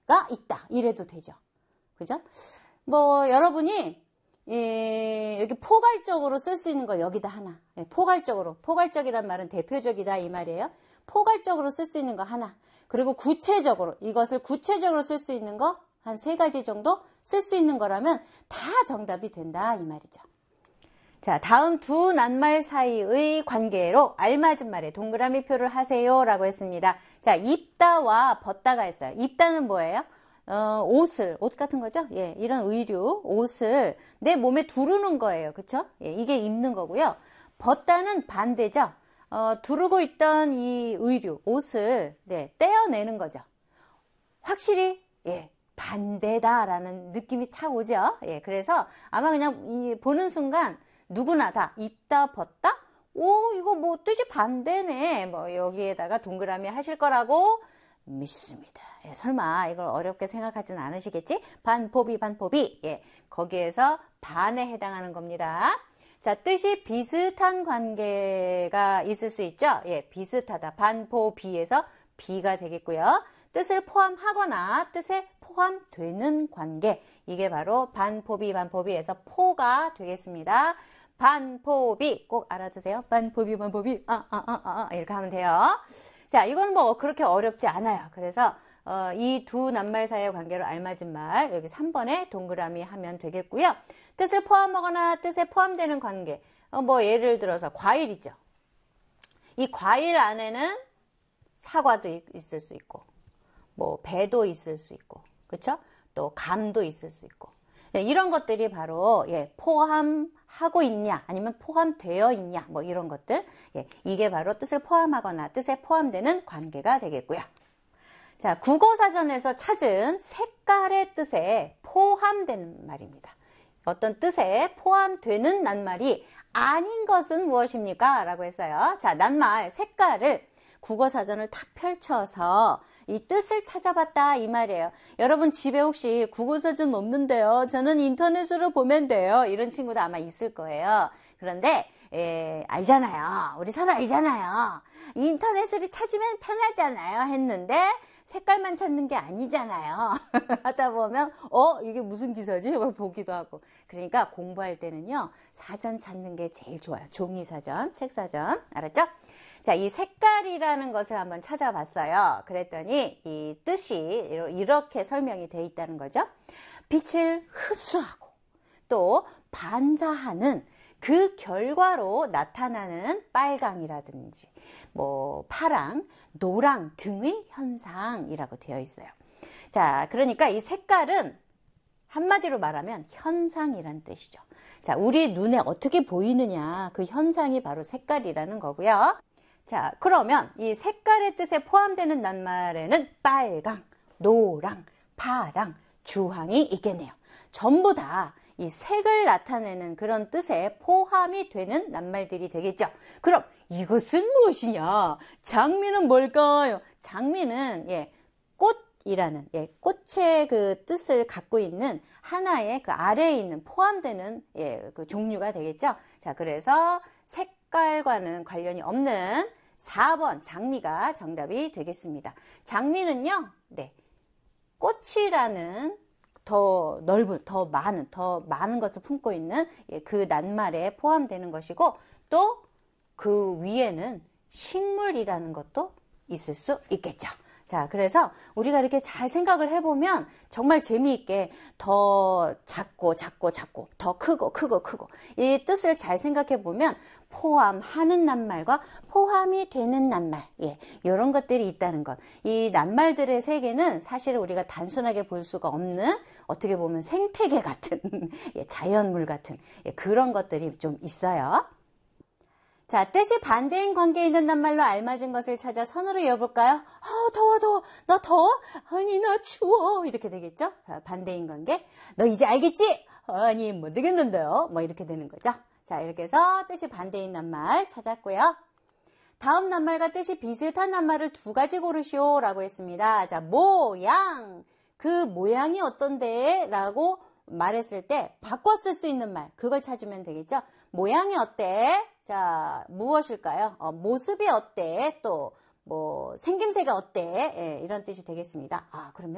있다. 이래도 되죠. 그죠? 뭐 여러분이 여기 포괄적으로 쓸 수 있는 거 여기다 하나. 포괄적으로. 포괄적이란 말은 대표적이다 이 말이에요. 포괄적으로 쓸 수 있는 거 하나. 그리고 구체적으로 이것을 구체적으로 쓸 수 있는 거 한 3가지 정도 쓸 수 있는 거라면 다 정답이 된다 이 말이죠. 자, 다음 두 낱말 사이의 관계로 알맞은 말에 동그라미 표를 하세요 라고 했습니다. 자, 입다와 벗다가 했어요. 입다는 뭐예요? 옷 같은 거죠? 예, 이런 의류, 옷을 내 몸에 두르는 거예요. 그쵸? 예, 이게 입는 거고요. 벗다는 반대죠? 두르고 있던 이 의류, 옷을, 네, 떼어내는 거죠. 확실히, 예, 반대다라는 느낌이 착 오죠? 예, 그래서 아마 그냥 보는 순간 누구나 다 입다, 벗다? 오, 이거 뭐 뜻이 반대네. 뭐 여기에다가 동그라미 하실 거라고 믿습니다. 예, 설마 이걸 어렵게 생각하진 않으시겠지? 반포비. 예, 거기에서 반에 해당하는 겁니다. 자, 뜻이 비슷한 관계가 있을 수 있죠? 예, 비슷하다. 반포비에서 비가 되겠고요. 뜻을 포함하거나 뜻에 포함되는 관계. 이게 바로 반포비에서 포가 되겠습니다. 반포비 꼭 알아두세요. 반포비. 이렇게 하면 돼요. 자, 이건 뭐 그렇게 어렵지 않아요. 그래서 이 두 낱말 사이의 관계로 알맞은 말 여기 3번에 동그라미 하면 되겠고요. 뜻을 포함하거나 뜻에 포함되는 관계. 뭐 예를 들어서 과일이죠. 이 과일 안에는 사과도 있을 수 있고 뭐 배도 있을 수 있고 그렇죠? 또 감도 있을 수 있고 네, 이런 것들이 바로 예, 포함하고 있냐 아니면 포함되어 있냐 뭐 이런 것들 예, 이게 바로 뜻을 포함하거나 뜻에 포함되는 관계가 되겠고요. 자, 국어사전에서 찾은 색깔의 뜻에 포함되는 말입니다. 어떤 뜻에 포함되는 낱말이 아닌 것은 무엇입니까? 라고 했어요. 자, 낱말 색깔을 국어사전을 탁 펼쳐서 이 뜻을 찾아봤다 이 말이에요. 여러분 집에 혹시 국어사전 없는데요. 저는 인터넷으로 보면 돼요. 이런 친구도 아마 있을 거예요. 그런데 알잖아요. 우리 서로 알잖아요. 인터넷으로 찾으면 편하잖아요. 했는데 색깔만 찾는 게 아니잖아요. 하다 보면 이게 무슨 기사지? 막 보기도 하고. 그러니까 공부할 때는요. 사전 찾는 게 제일 좋아요. 종이사전, 책사전. 알았죠? 자, 이 색깔이라는 것을 한번 찾아봤어요. 그랬더니 이 뜻이 이렇게 설명이 돼 있다는 거죠. 빛을 흡수하고 또 반사하는 그 결과로 나타나는 빨강이라든지 뭐 파랑, 노랑 등의 현상이라고 되어 있어요. 자, 그러니까 이 색깔은 한마디로 말하면 현상이란 뜻이죠. 자, 우리 눈에 어떻게 보이느냐 그 현상이 바로 색깔이라는 거고요. 자, 그러면 이 색깔의 뜻에 포함되는 낱말에는 빨강, 노랑, 파랑, 주황이 있겠네요. 전부 다 이 색을 나타내는 그런 뜻에 포함이 되는 낱말들이 되겠죠. 그럼 이것은 무엇이냐? 장미는 뭘까요? 장미는 꽃이라는 꽃의 그 뜻을 갖고 있는 하나의 그 아래에 있는 포함되는 그 종류가 되겠죠. 자, 그래서 색깔과는 관련이 없는 4번 장미가 정답이 되겠습니다. 장미는요, 꽃이라는 더 넓은, 더 많은 것을 품고 있는 그 낱말에 포함되는 것이고 또 그 위에는 식물이라는 것도 있을 수 있겠죠. 자, 그래서 우리가 이렇게 잘 생각을 해보면 정말 재미있게 더 작고 더 크고 이 뜻을 잘 생각해 보면 포함하는 낱말과 포함이 되는 낱말 이런 것들이 있다는 것. 이 낱말들의 세계는 사실 우리가 단순하게 볼 수가 없는 어떻게 보면 생태계 같은 자연물 같은 그런 것들이 좀 있어요. 자, 뜻이 반대인 관계에 있는 낱말로 알맞은 것을 찾아 선으로 이어볼까요? 더워. 너 더워? 아니, 나 추워. 이렇게 되겠죠? 자, 반대인 관계. 너 이제 알겠지? 아니, 못 되겠는데요? 뭐 이렇게 되는 거죠. 자, 이렇게 해서 뜻이 반대인 낱말 찾았고요. 다음 낱말과 뜻이 비슷한 낱말을 2가지 고르시오 라고 했습니다. 자, 모양. 그 모양이 어떤데? 라고 말했을 때 바꿔 쓸 수 있는 말. 그걸 찾으면 되겠죠? 모양이 어때? 자, 무엇일까요? 모습이 어때? 또, 뭐, 생김새가 어때? 이런 뜻이 되겠습니다. 그러면